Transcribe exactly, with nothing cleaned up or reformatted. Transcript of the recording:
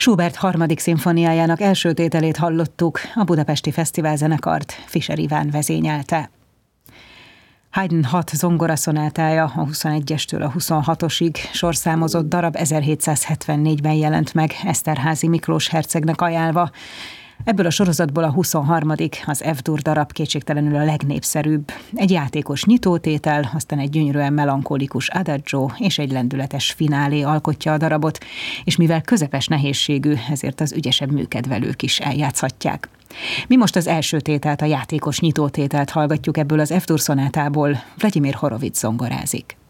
Schubert harmadik szimfóniájának első tételét hallottuk, a Budapesti Fesztiválzenekart Fischer Iván vezényelte. Haydn hat zongoraszonátája a huszonegyestől a huszonhatosig sorszámozott darab ezerhétszázhetvennégyben jelent meg Eszterházy Miklós hercegnek ajánlva. Ebből a sorozatból a huszonharmadik az F-dur darab kétségtelenül a legnépszerűbb. Egy játékos nyitótétel, aztán egy gyönyörűen melankolikus adagio és egy lendületes finálé alkotja a darabot, és mivel közepes nehézségű, ezért az ügyesebb műkedvelők is eljátszhatják. Mi most az első tételt, a játékos nyitótételt hallgatjuk ebből az F-dur szonátából. Vladimir Horowitz zongorázik.